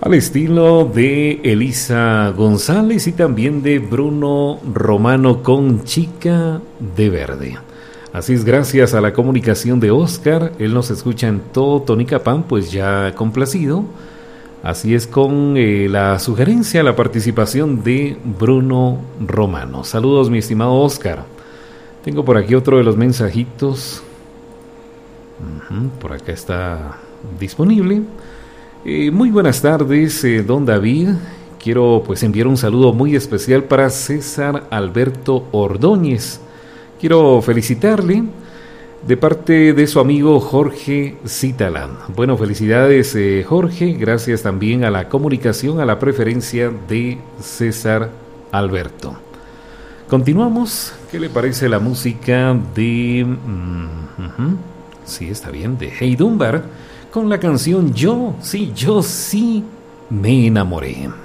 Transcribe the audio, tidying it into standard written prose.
al estilo de Elisa González y también de Bruno Romano con Chica de Verde. Así es, gracias a la comunicación de Oscar, él nos escucha en todo Tonicapán, pues ya complacido. Así es, con la sugerencia, la participación de Bruno Romano. Saludos, mi estimado Oscar. Tengo por aquí otro de los mensajitos. Por acá está disponible. Muy buenas tardes, don David. Quiero pues enviar un saludo muy especial para César Alberto Ordóñez. Quiero felicitarle de parte de su amigo Jorge Citalán. Bueno, felicidades Jorge, gracias también a la comunicación, a la preferencia de César Alberto. Continuamos. ¿Qué le parece la música de... Sí, está bien, de Hey Dunbar, con la canción Yo sí me enamoré?